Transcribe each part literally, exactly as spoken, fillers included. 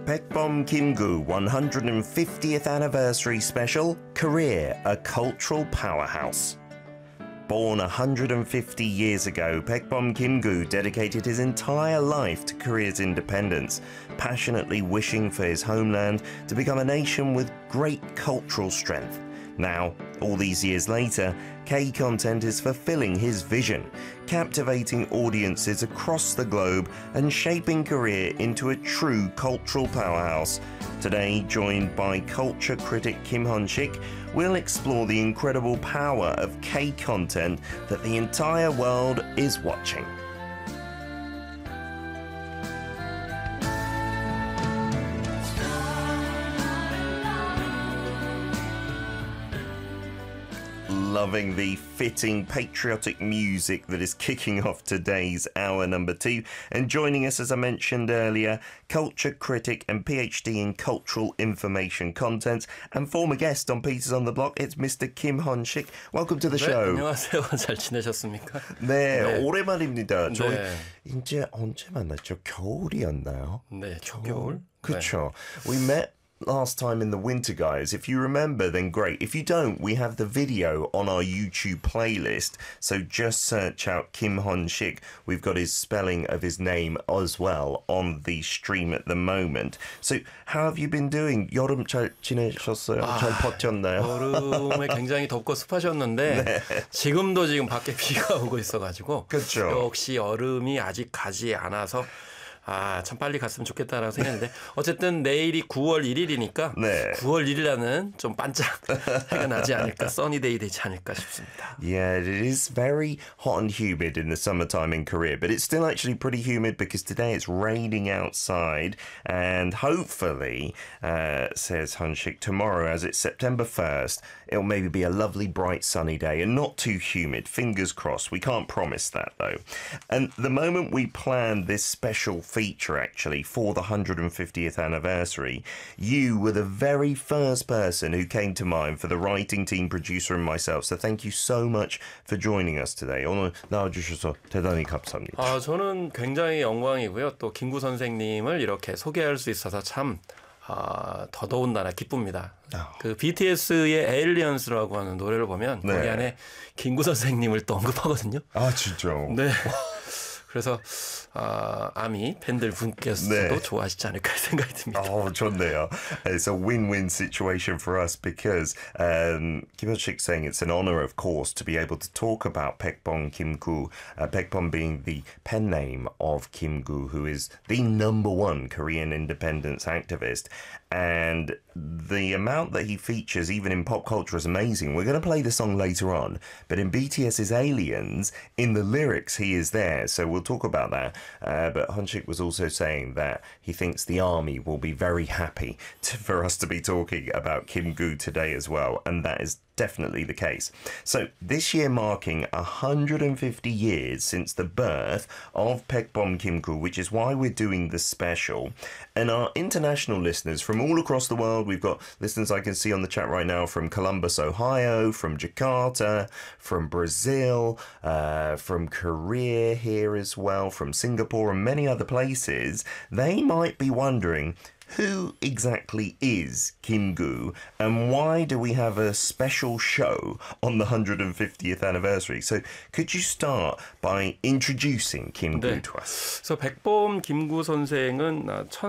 Baekbom Kim-gu one hundred fiftieth Anniversary Special, Korea, a Cultural Powerhouse. Born one hundred fifty years ago, Baekbom Kim-gu dedicated his entire life to Korea's independence, passionately wishing for his homeland to become a nation with great cultural strength. Now, all these years later, K-Content is fulfilling his vision, captivating audiences across the globe and shaping Korea into a true cultural powerhouse. Today, joined by culture critic Kim Hyun-sik, we'll explore the incredible power of K-Content that the entire world is watching. Loving the fitting patriotic music that is kicking off today's hour number two. And joining us, as I mentioned earlier, culture critic and PhD in cultural information content and former guest on Peters on the Block, it's Mister Kim Hyun-sik. Welcome to the 네, show. 안녕하세요. 잘 지내셨습니까? 네, 네. 오랜만입니다. 저희 네. 이제 언제 만났죠? 겨울이었나요? 네, 초겨울. 그렇죠. We met last time in the winter, guys. If you remember, then great. If you don't, we have the video on our YouTube playlist. So just search out Kim Hyun-sik. We've got his spelling of his name as well on the stream at the moment. So how have you been doing? 여름 잘 지내셨어요? 아, 잘 버텼나요? 여름에 굉장히 덥고 습하셨는데 네. 지금도 지금 밖에 비가 오고 있어가지고 그렇죠. 역시 여름이 아직 가지 않아서 아, 참 빨리 갔으면 좋겠다라고 생각했는데 어쨌든 내일이 구월 일일이니까 네. 구월 일일에는 좀 반짝 해가 나지 않을까, 써니데이 되지 않을까 싶습니다. Yeah, it is very hot and humid in the summertime in Korea, but it's still actually pretty humid because today it's raining outside, and hopefully, uh, says Hyun-sik, tomorrow, as it's September first, it'll maybe be a lovely bright sunny day and not too humid. Fingers crossed. We can't promise that though. And the moment we planned this special feature actually for the one hundred fiftieth anniversary, you were the very first person who came to mind for the writing team, producer and myself. So thank you so much for joining us today. 오늘 나와주셔서 대단히 감사합니다. 아, 저는 굉장히 영광이고요. 또 김구 선생님을 이렇게 소개할 수 있어서 참 아, 더더군다나 기쁩니다. 아. 그 비티에스의 Aliens라고 하는 노래를 보면 네. 거기 안에 김구 선생님을 또 언급하거든요. 아, 진짜. 네. 그래서 아, 아미 팬들 분께서도 네. 좋아하시지 않을까 생각이 듭니다. Oh, 좋네요. It's a win-win situation for us because um, Kim Hyun-sik's saying it's an honor, of course, to be able to talk about Baekbom Kim-gu, uh, Baekbom being the pen name of Kim-gu, who is the number one Korean independence activist. And the amount that he features, even in pop culture, is amazing. We're going to play the song later on, but in BTS's Aliens, in the lyrics, he is there. So we'll talk about that. Uh, but Hyun-sik was also saying that he thinks the army will be very happy to, for us to be talking about Kim-gu today as well. And that is definitely the case. So this year marking one hundred fifty years since the birth of Baekbom Kim-gu, which is why we're doing this special. And our international listeners from all across the world, we've got listeners I can see on the chat right now from Columbus, Ohio, from Jakarta, from Brazil, uh, from Korea here as well, from Singapore and many other places. They might be wondering, who exactly is Kim-gu and why do we have a special show on the one hundred fiftieth anniversary? So could you start by introducing Kim-gu 네. to us? 그래서 백범 김구 선생은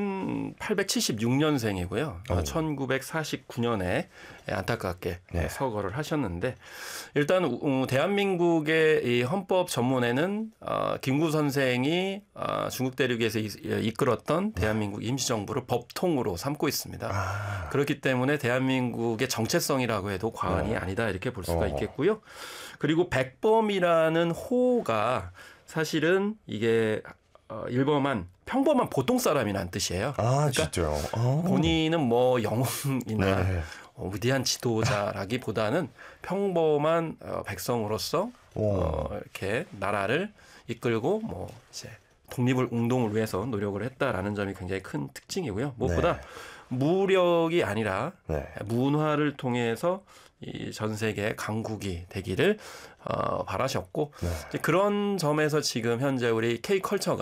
천팔백칠십육 년생이고요. 오. 천구백사십구 년에 안타깝게 네. 서거를 하셨는데 일단 대한민국의 이 헌법 전문에는 김구 선생이 중국 대륙에서 이끌었던 대한민국 임시정부를 법통으로 삼고 있습니다. 아. 그렇기 때문에 대한민국의 정체성이라고 해도 과언이 어. 아니다 이렇게 볼 수가 어. 있겠고요. 그리고 백범이라는 호가 사실은 이게 어, 일범한 평범한 보통 사람이란 뜻이에요. 아, 그러니까 진짜요? 아. 본인은 뭐 영웅이나 네. 어, 위대한 지도자라기보다는 평범한 어, 백성으로서 어, 이렇게 나라를 이끌고 뭐 이제 독립을 운동을 위해서 노력을 했다라는 점이 굉장히 큰 특징이고요. 무엇보다 네. 무력이 아니라 네. 문화를 통해서 이 전 세계 강국이 되기를 어, 바라셨고 네. 이제 그런 점에서 지금 현재 우리 K 컬처가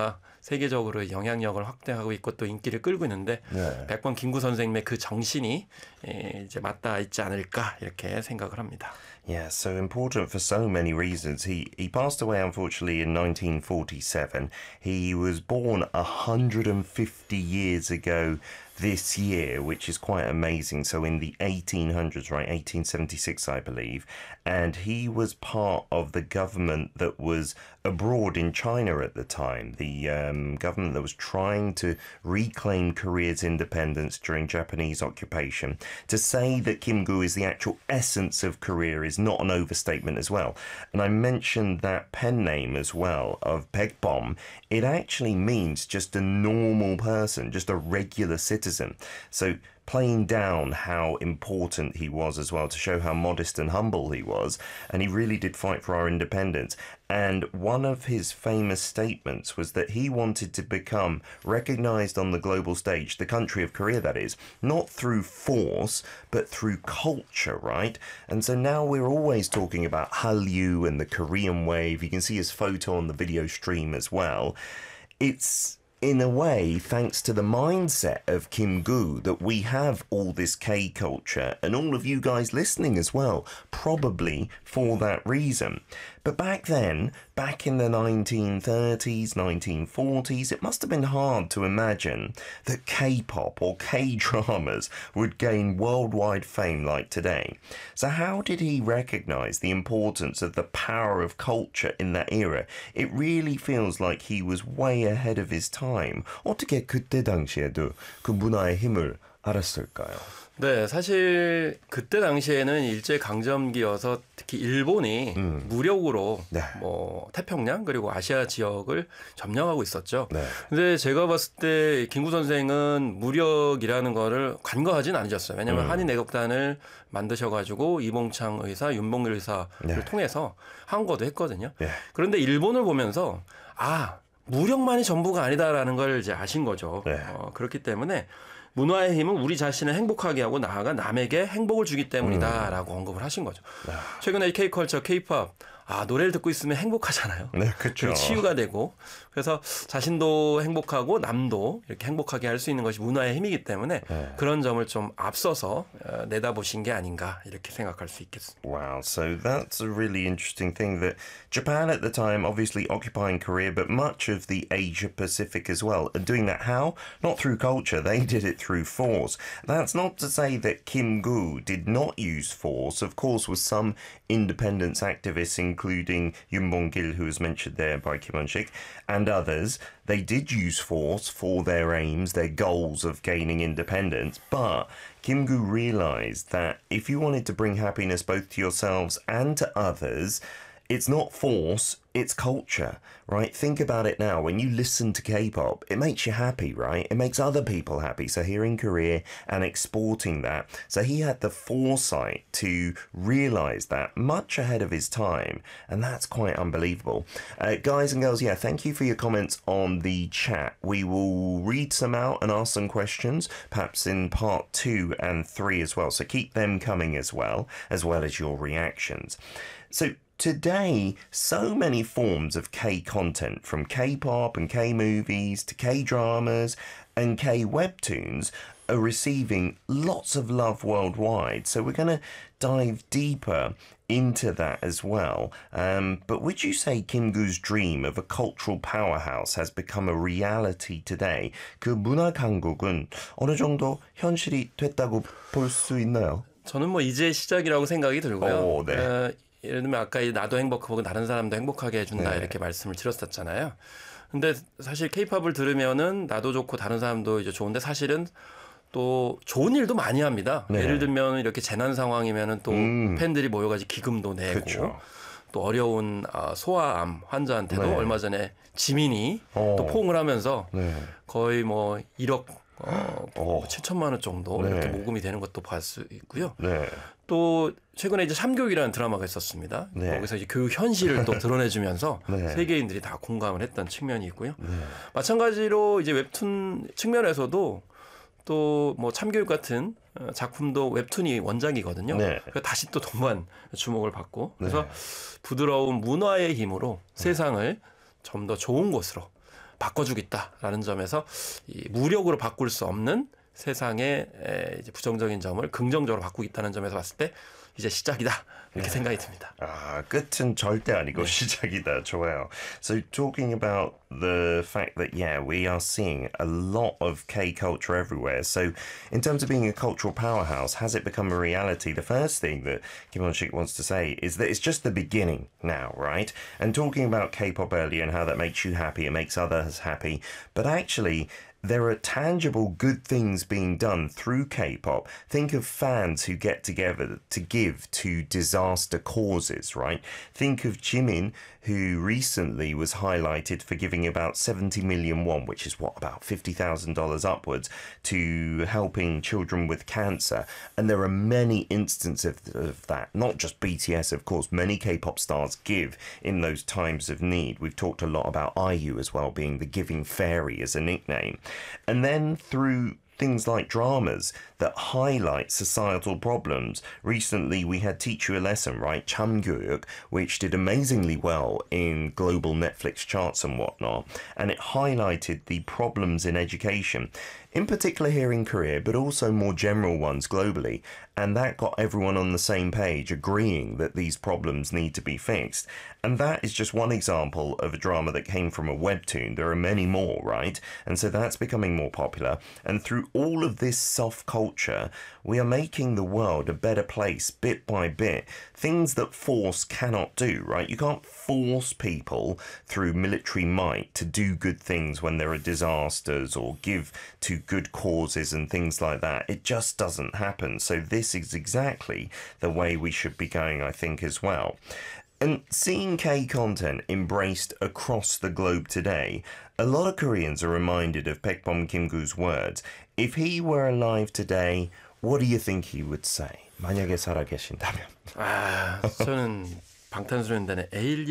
세계적으로 영향력을 확대하고 있고 또 인기를 끌고 있는데 네. 백범 김구 선생님의 그 정신이 이제 맞닿아 있지 않을까 이렇게 생각을 합니다. Yeah, so important for so many reasons. He he passed away unfortunately in nineteen forty-seven. He was born one hundred fifty years ago this year, which is quite amazing. So in the eighteen hundreds, right, eighteen seventy-six, I believe, and he was part of the government that was abroad in China at the time, the um, government that was trying to reclaim Korea's independence during Japanese occupation. To say that Kim-gu is the actual essence of Korea is not an overstatement as well. And I mentioned that pen name as well of Baekbom. It actually means just a normal person, just a regular citizen. So playing down how important he was as well, to show how modest and humble he was. And he really did fight for our independence. And one of his famous statements was that he wanted to become recognized on the global stage, the country of Korea that is, not through force, but through culture, right? And so now we're always talking about Hallyu and the Korean wave. You can see his photo on the video stream as well. It's in a way, thanks to the mindset of Kim-gu, that we have all this K culture, and all of you guys listening as well, probably for that reason. But back then, back in the nineteen thirties, nineteen forties, it must have been hard to imagine that K-pop or K-dramas would gain worldwide fame like today. So how did he recognize the importance of the power of culture in that era? It really feels like he was way ahead of his time. 어떻게 그때 당시에도 그 문화의 힘을 알았을까요? 네, 사실 그때 당시에는 일제 강점기여서 특히 일본이 음. 무력으로 네. 뭐 태평양 그리고 아시아 지역을 점령하고 있었죠. 네. 근데 제가 봤을 때 김구 선생은 무력이라는 거를 간과하진 않으셨어요. 왜냐하면 음. 한인 애국단을 만드셔가지고 이봉창 의사, 윤봉길 의사를 네. 통해서 항거도 했거든요. 네. 그런데 일본을 보면서 아 무력만이 전부가 아니다라는 걸 이제 아신 거죠. 네. 어, 그렇기 때문에 문화의 힘은 우리 자신을 행복하게 하고 나아가 남에게 행복을 주기 때문이다라고 음. 언급을 하신 거죠. 야. 최근에 K컬처, K팝 아 노래를 듣고 있으면 행복하잖아요. 네, 그렇죠. 치유가 되고 그래서 자신도 행복하고 남도 이렇게 행복하게 할 수 있는 것이 문화의 힘이기 때문에 네. 그런 점을 좀 앞서서 어, 내다보신 게 아닌가 이렇게 생각할 수 있겠습니다. Wow, so that's a really interesting thing that Japan at the time obviously occupying Korea, but much of the Asia Pacific as well. And doing that how? Not through culture. They did it through force. That's not to say that Kim-gu did not use force. Of course, with some independence activists, including Yoon Bong-gil, who was mentioned there by Kim Won-sik, and others, they did use force for their aims, their goals of gaining independence. But Kim-gu realized that if you wanted to bring happiness both to yourselves and to others, it's not force, it's culture, right? Think about it now. When you listen to K-pop, it makes you happy, right? It makes other people happy. So here in Korea and exporting that. So he had the foresight to realize that much ahead of his time. And that's quite unbelievable. Uh, guys and girls, yeah, thank you for your comments on the chat. We will read some out and ask some questions, perhaps in part two and three as well. So keep them coming as well, as well as your reactions. So today, so many forms of K content, from K-pop and K-movies to K-dramas and K-webtoons, are receiving lots of love worldwide. So we're going to dive deeper into that as well. Um, but would you say Kim-gu's dream of a cultural powerhouse has become a reality today? 그 문화 강국은 어느 정도 현실이 됐다고 볼 수 있나요? 저는 뭐 이제 시작이라고 생각이 들고요. 오, 네. 어, 예를 들면 아까 나도 행복하고 다른 사람도 행복하게 해준다 네. 이렇게 말씀을 드렸었잖아요. 근데 사실 K-팝을 들으면은 나도 좋고 다른 사람도 이제 좋은데 사실은 또 좋은 일도 많이 합니다. 네. 예를 들면 이렇게 재난 상황이면은 또 음. 팬들이 모여가지고 기금도 내고 그쵸. 또 어려운 소아암 환자한테도 네. 얼마 전에 지민이 어. 또 포옹을 하면서 네. 거의 뭐 일억 어, 어. 칠천만 원 정도 네. 이렇게 모금이 되는 것도 볼 수 있고요. 네. 또 최근에 이제 참교육이라는 드라마가 있었습니다. 네. 거기서 이제 교육 현실을 또 드러내주면서 네. 세계인들이 다 공감을 했던 측면이 있고요. 네. 마찬가지로 이제 웹툰 측면에서도 또 뭐 참교육 같은 작품도 웹툰이 원작이거든요. 네. 그래서 다시 또 동반 주목을 받고 그래서 네. 부드러운 문화의 힘으로 네. 세상을 좀 더 좋은 곳으로 바꿔주겠다라는 점에서 이 무력으로 바꿀 수 없는 세상의 에, 이제 부정적인 점을 긍정적으로 바꾸겠다는 점에서 봤을 때 이제 시작이다 이렇게 생각이 듭니다. 아, 끝은 절대 아니고 네. 시작이다. 좋아요. So talking about the fact that yeah, we are seeing a lot of K culture everywhere. So in terms of being a cultural powerhouse, has it become a reality? The first thing that Kim Won-sik wants to say is that it's just the beginning now, right? And talking about K-pop earlier and how that makes you happy, it makes others happy, but actually there are tangible good things being done through K-pop. Think of fans who get together to give to disaster causes, right? Think of Jimin, who recently was highlighted for giving about seventy million won, which is what, about fifty thousand dollars upwards, to helping children with cancer. And there are many instances of that, not just B T S, of course. Many K-pop stars give in those times of need. We've talked a lot about I U as well, being the giving fairy as a nickname. And then through things like dramas that highlight societal problems. Recently, we had Teach You a Lesson, right? Chamgyuyuk, which did amazingly well in global Netflix charts and whatnot. And it highlighted the problems in education, in particular here in Korea, but also more general ones globally. And that got everyone on the same page, agreeing that these problems need to be fixed. And that is just one example of a drama that came from a webtoon. There are many more, right? And so that's becoming more popular. And through all of this soft culture, we are making the world a better place bit by bit. Things that force cannot do, right? You can't force people through military might to do good things when there are disasters or give to good causes and things like that. It just doesn't happen. So this is exactly the way we should be going, I think, as well. And seeing K content embraced across the globe today, a lot of Koreans are reminded of Baekbom Kim-gu's words. If he were alive today, what do you think he would say? 만약에 살아계신다면. 아, 저는 방탄소년단의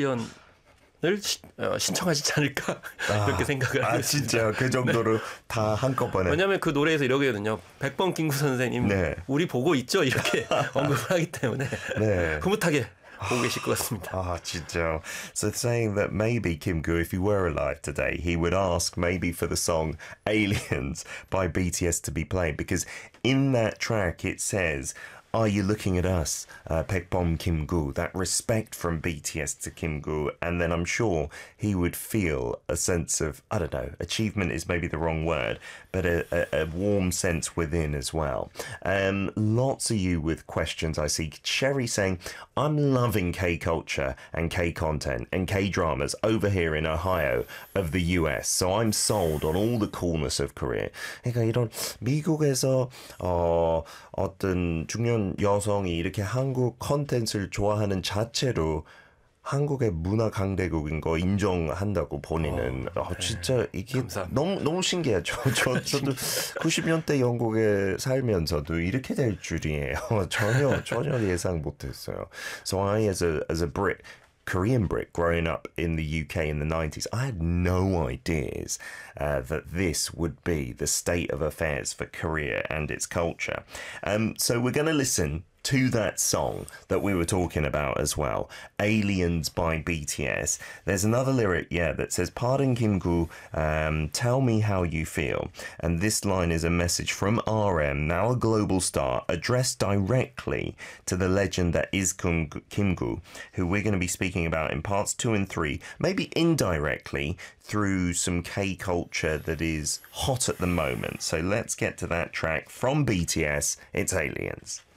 에일리언을 시, 어, 신청하지 않을까 이렇게 아, 생각을 하고 아, 있습니다. 진짜 그 정도로 다 한꺼번에. 왜냐하면 그 노래에서 이러거든요. 백범 김구 선생님, 네. 우리 보고 있죠? 이렇게 언급을 하기 때문에 네. 흐뭇하게 보고 계실 것 같습니다. Ah, 진짜. So saying that maybe Kim-gu, if he were alive today, he would ask maybe for the song Aliens by B T S to be played, because in that track it says, are you looking at us, uh, Baekbom Kim-gu? That respect from B T S to Kim-gu, and then I'm sure he would feel a sense of, I don't know, achievement is maybe the wrong word, but a, a, a warm sense within as well. Um, lots of you with questions I see. Sherry saying, I'm loving K-culture and K-content and K-dramas over here in Ohio of the U S, so I'm sold on all the coolness of Korea. 그러니까 이런 미국에서 어, 어떤 중년 여성이 이렇게 한국 컨텐츠를 좋아하는 자체로 한국의 문화 강대국인 거 인정한다고 본인은 어, 어, 진짜 이게 감사합니다. 너무 너무 신기하죠. 저 저도 구십 년대 영국에 살면서도 이렇게 될 줄이에요. 전혀 전혀 예상 못했어요. So I as a as a Brit, Korean Brit growing up in the U K in the nineties, I had no ideas uh, that this would be the state of affairs for Korea and its culture. Um, so we're going to listen to that song that we were talking about as well, Aliens by B T S. There's another lyric, yeah, that says, pardon Kim-gu, um, tell me how you feel. And this line is a message from R M, now a global star, addressed directly to the legend that is Kim-gu, who we're going to be speaking about in parts two and three, maybe indirectly through some K-culture that is hot at the moment. So let's get to that track from B T S. It's Aliens.